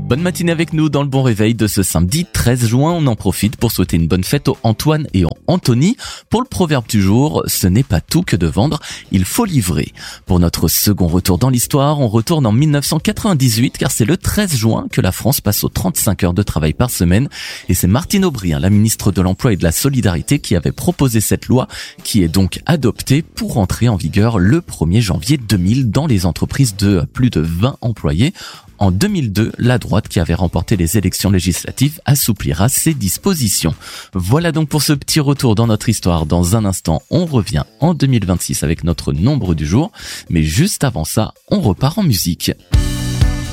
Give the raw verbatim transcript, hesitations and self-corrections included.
Bonne matinée avec nous dans le bon réveil de ce samedi treize juin. On en profite pour souhaiter une bonne fête aux Antoine et aux Anthony. Pour le proverbe du jour, ce n'est pas tout que de vendre, il faut livrer. Pour notre second retour dans l'histoire, on retourne en mille neuf cent quatre-vingt-dix-huit car c'est le treize juin que la France passe aux trente-cinq heures de travail par semaine. Et c'est Martine Aubry, la ministre de l'Emploi et de la Solidarité, qui avait proposé cette loi qui est donc adoptée pour entrer en vigueur le premier janvier deux mille dans les entreprises de plus de vingt employés. En deux mille deux, la droite qui avait remporté les élections législatives assouplira ses dispositions. Voilà donc pour ce petit retour dans notre histoire. Dans un instant, on revient en deux mille vingt-six avec notre nombre du jour. Mais juste avant ça, on repart en musique.